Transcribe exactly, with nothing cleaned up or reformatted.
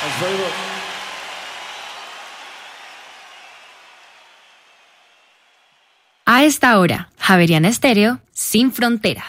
Thanks very much. A esta hora, Javeriana Estéreo, sin fronteras.